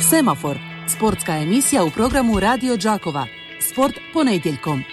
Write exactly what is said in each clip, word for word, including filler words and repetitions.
Semafor, sportska emisija u programu Radio Đakova. Sport ponedjeljkom.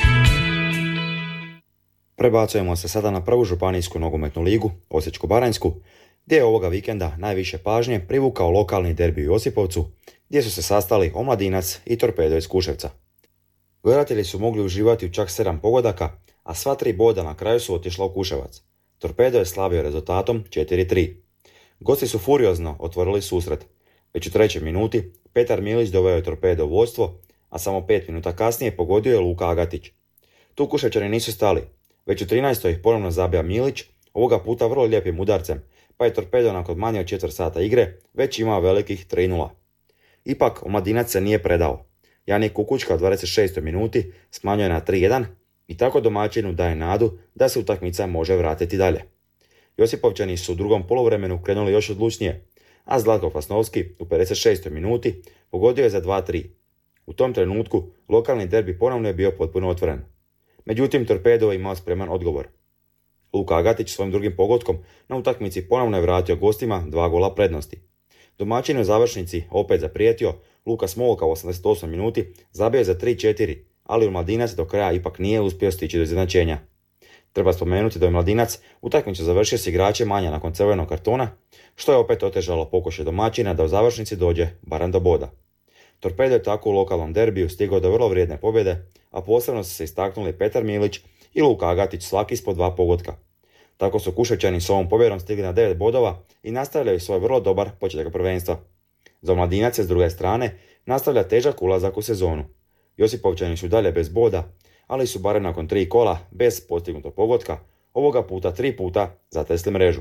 Prebacujemo se sada na prvu županijsku nogometnu ligu, Osječko-baranjsku, gdje je ovoga vikenda najviše pažnje privukao lokalni derbi u Josipovcu, gdje su se sastali Omladinac i Torpedo iz Kuševca. Gledatelji su mogli uživati u čak sedam pogodaka, a sva tri boda na kraju su otišla u Kuševac. Torpedo je slavio rezultatom četiri tri. Gosti su furiozno otvorili susret. Već u trećoj minuti Petar Milić doveo je Torpedo u vodstvo, a samo pet minuta kasnije pogodio je Luka Agatić. Tu Kuševčani nisu stali. Već u trinaestoj ponovno zabija Milić, ovoga puta vrlo lijepim udarcem, pa je Torpedo nakon manje od četvrt sata igre već imao velikih tri nula. Ipak Omladinac se nije predao. Jani Kukučka u dvadeset šestoj minuti smanjuje na tri jedan i tako domaćinu daje nadu da se utakmica može vratiti dalje. Josipovčani su u drugom poluvremenu krenuli još odlučnije, a Zlatko Fasnovski u pedeset šestoj minuti pogodio je za dva tri. U tom trenutku lokalni derbi ponovno je bio potpuno otvoren. Međutim, Torpedo je imao spreman odgovor. Luka Agatić svojim drugim pogodkom na utakmici ponovno je vratio gostima dva gola prednosti. Domaćin u završnici opet zaprijetio, Luka Smolka u osamdeset osmoj minuti zabio je za tri četiri, ali Omladinac do kraja ipak nije uspio stići do izjednačenja. Treba spomenuti da je Omladinac utakmicu završio s igračem manje nakon crvenog kartona, što je opet otežalo pokušaj domaćina da u završnici dođe barem do boda. Torpedo je tako u lokalnom derbiju stigao do vrlo vrijedne pobjede, a posebno su se istaknuli Petar Milić i Luka Agatić svaki ispod dva pogotka. Tako su Kuševčani s ovom pobjedom stigli na devet bodova i nastavljaju svoj vrlo dobar početak prvenstva. Za Omladinac s druge strane nastavlja težak ulazak u sezonu. Josipovčani su dalje bez boda, ali su barem nakon tri kola bez postignutog pogotka ovoga puta tri puta zatresli mrežu.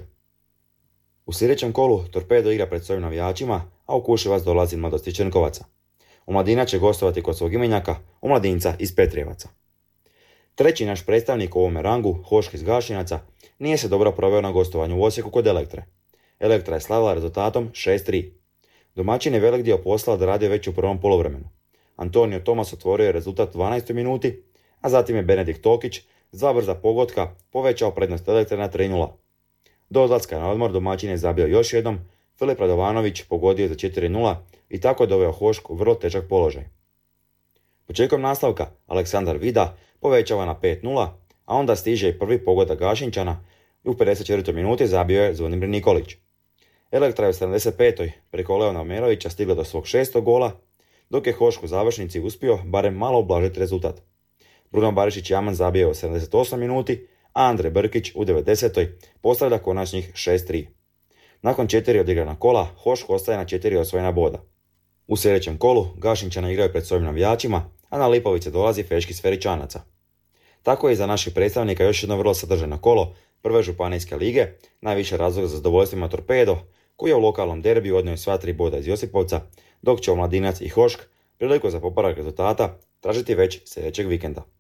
U sljedećem kolu Torpedo igra pred svojim navijačima, a u Kuševac dolazi Mladost Črnkovaca. Omladinac će gostovati kod svog imenjaka, Omladinca iz Petrijevaca. Treći naš predstavnik u ovome rangu, Hošk iz Gašinaca, nije se dobro proveo na gostovanju u Osijeku kod Elektre. Elektra je slavila rezultatom šest tri. Domaćin je velik dio posla odradio već u prvom poluvremenu. Antonio Tomas otvorio je rezultat u dvanaestoj minuti, a zatim je Benedikt Tokić s dva brza pogotka povećao prednost Elektre na tri nula. Do odlaska na odmor domaćin je zabio još jednom, Filip Radovanović pogodio za četiri nula i tako je doveo Hošk u vrlo težak položaj. Početkom nastavka Aleksandar Vida povećava na pet nula, a onda stiže i prvi pogodak Gašinčana i u pedeset četvrtoj minuti zabio je Zvonimir Nikolić. Elektra je u sedamdeset petoj preko Leona Omerovića stigla do svog šestog gola, dok je Hošk u završnici uspio barem malo ublažiti rezultat. Bruno Barišić-Jaman zabio je u sedamdeset osmoj minuti, a Andrej Brkić u devedesetoj postavlja konačnih šest tri. Nakon četiri odigrana kola, Hošk ostaje na četiri osvojena boda. U sljedećem kolu Gašinčana igraju pred svojim navijačima, a na Lipovice dolazi Feški s Feričanaca. Tako je za naših predstavnika još jedno vrlo sadržajno kolo prve županijske lige, najviše razloga za zadovoljstvo ima Torpedo, koji je u lokalnom derbiju odnio sva tri boda iz Josipovca, dok će Omladinac i Hošk priliku za popravak rezultata tražiti već sljedećeg vikenda.